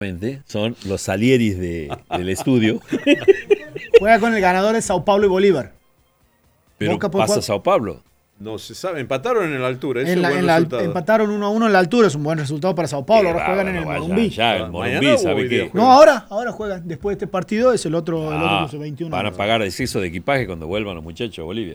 Son los Salieris del estudio. Juega con el ganador de Sao Paulo y Bolívar. Pero pasa Sao Paulo. No se sabe, empataron en la altura. Empataron 1-1 en la altura, es un buen resultado para Sao Paulo. Ahora juegan en el Morumbí. El Morumbí, ¿sabe qué? No, ahora juegan. Después de este partido es el otro sub-21. Van a pagar exceso de equipaje cuando vuelvan los muchachos a Bolivia.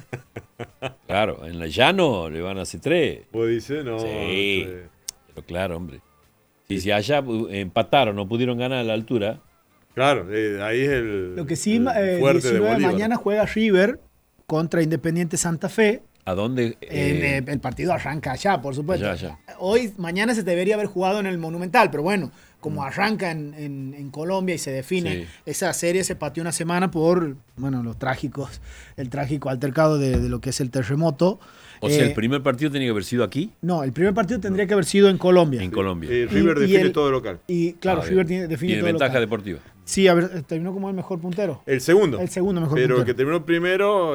Claro, en la llano le van a hacer 3. ¿Vos dices? No. Sí, pero claro, hombre. Si allá empataron, no pudieron ganar a la altura. Claro, ahí es lo que sí, fuerte 19 de Bolívar. mañana juega River contra Independiente Santa Fe. ¿A dónde? El partido arranca allá, por supuesto. Allá. Mañana se debería haber jugado en el Monumental, pero bueno, como arranca en Colombia y se define, esa serie se pateó una semana por, el trágico altercado de lo que es el terremoto. O sea, ¿el primer partido tenía que haber sido aquí? No, el primer partido tendría que haber sido en Colombia. En Colombia. River define todo local. Y claro, River define todo ventaja local. deportiva. Sí, terminó como el mejor puntero. El segundo mejor puntero. Pero el que terminó primero,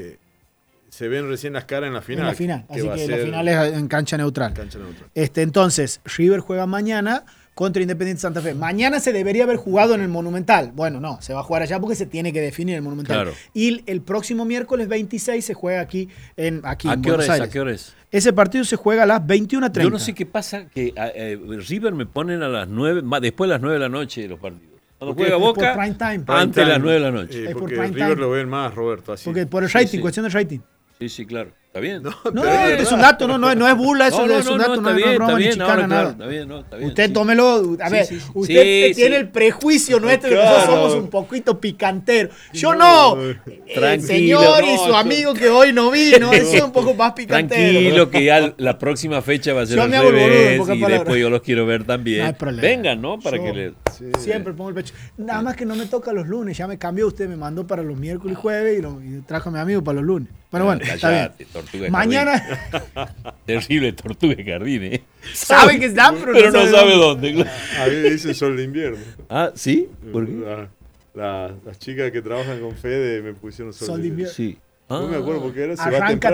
se ven recién las caras en la final. En la final, así que la final es en cancha neutral. Neutral. Entonces, River juega mañana contra Independiente Santa Fe. Mañana se debería haber jugado en el Monumental. Bueno, no, se va a jugar allá porque se tiene que definir el Monumental. Claro. Y el próximo miércoles 26 se juega aquí en Buenos Aires. ¿A qué hora es? Ese partido se juega a las 21:30. Yo no sé qué pasa, que River me ponen a las 9, después de las 9 de la noche los partidos. Cuando juega Boca, prime time. Antes de las 9 de la noche. Es porque por prime River time. lo ven más, Roberto. Así. Porque por el rating, cuestión de rating. Sí, claro. ¿Está bien? No, es un dato, no es burla, eso es un dato, no es broma ni chicana, nada. Está bien. Usted tómelo, a ver, usted tiene el prejuicio nuestro de que nosotros somos un poquito picanteros. Yo no. El señor y su amigo que hoy no vino, eso es un poco más picantero. Tranquilo, que ya la próxima fecha va a ser al revés y después yo los quiero ver también. No hay problema. Vengan, ¿no? Para que le... Siempre pongo el pecho. Nada más que no me toca los lunes, ya me cambió, usted me mandó para los miércoles y jueves y trajo a mi amigo para los lunes. Pero bueno, está bien. Mañana. Terrible Tortuga Jardín, ¿eh? Sabe que está, pero no sabe dónde. A mí me dicen sol de invierno. Ah, ¿sí? ¿Por qué? Las chicas que trabajan con Fede me pusieron sol de invierno. Sí. No me acuerdo porque era.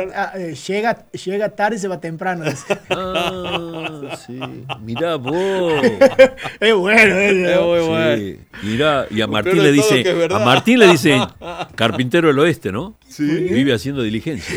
Llega tarde y se va temprano. Sí. Mirá vos. Es bueno, es muy bueno. Sí. Mirá, y a Martín le dicen carpintero del oeste, ¿no? Sí. Vive haciendo diligencia.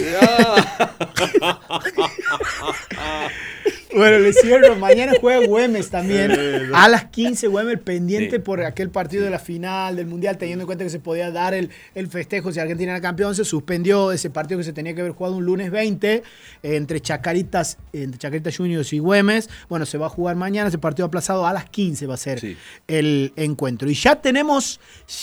Bueno, le cierro. Mañana juega Güemes también. A las 15, Güemes pendiente por aquel partido de la final del Mundial, teniendo en cuenta que se podía dar el festejo si Argentina era campeón. Se suspendió ese partido que se tenía que haber jugado un lunes 20 entre Chacarita Juniors y Güemes. Bueno, se va a jugar mañana. Ese partido aplazado a las 15 va a ser el encuentro. Y ya tenemos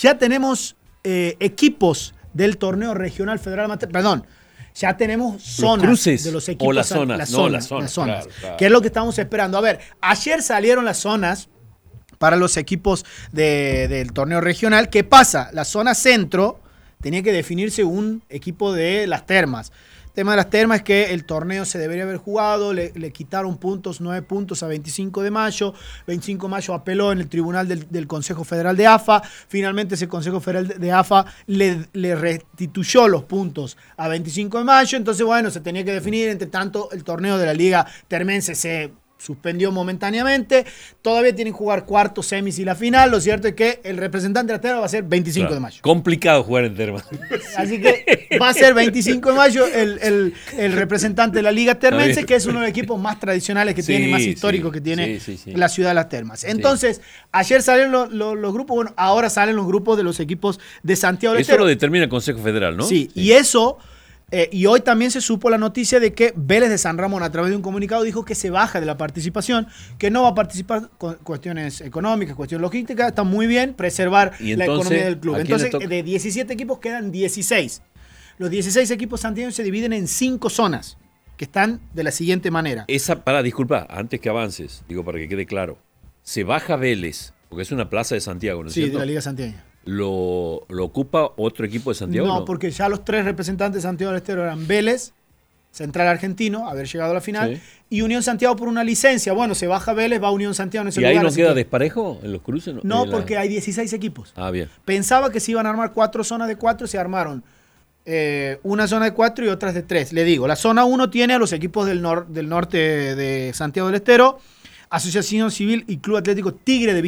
equipos del torneo regional federal. Perdón. Ya tenemos zonas cruces, de los equipos. O las zonas. Las zonas. Claro. ¿Qué es lo que estamos esperando? A ver, ayer salieron las zonas para los equipos del torneo regional. ¿Qué pasa? La zona centro tenía que definirse un equipo de Las Termas. El tema de Las Termas es que el torneo se debería haber jugado, le quitaron 9 puntos a 25 de mayo. 25 de mayo apeló en el tribunal del Consejo Federal de AFA. Finalmente ese Consejo Federal de AFA le restituyó los puntos a 25 de mayo. Entonces, bueno, se tenía que definir. Entre tanto, el torneo de la Liga Termense se suspendió momentáneamente. Todavía tienen que jugar cuartos, semis y la final. Lo cierto es que el representante de la Terma va a ser 25 de mayo. Complicado jugar en Terma. Así que va a ser 25 de mayo el representante de la Liga Termense, que es uno de los equipos más tradicionales que tiene, más históricos que tiene la ciudad de Las Termas. Entonces, ayer salieron los grupos, bueno, ahora salen los grupos de los equipos de Santiago del Estero. Eso lo determina el Consejo Federal, ¿no? Sí. Y eso... y hoy también se supo la noticia de que Vélez de San Ramón, a través de un comunicado, dijo que se baja de la participación, que no va a participar con cuestiones económicas, cuestiones logísticas. Está muy bien preservar la economía del club. Entonces, de 17 equipos quedan 16. Los 16 equipos santiagueños se dividen en 5 zonas, que están de la siguiente manera. Disculpa, antes que avances, digo para que quede claro. Se baja Vélez, porque es una plaza de Santiago, ¿no es cierto? Sí, de la Liga Santiagueña. ¿Lo ocupa otro equipo de Santiago? No, porque ya los 3 representantes de Santiago del Estero eran Vélez, Central Argentino, haber llegado a la final, y Unión Santiago por una licencia. Bueno, se baja Vélez, va Unión Santiago en ese lugar. ¿Y ahí no queda desparejo en los cruces? No, porque hay 16 equipos. Ah, bien. Pensaba que se iban a armar 4 zonas de 4, se armaron una zona de 4 y otras de 3. Le digo, la zona 1 tiene a los equipos del norte de Santiago del Estero, Asociación Civil y Club Atlético Tigre de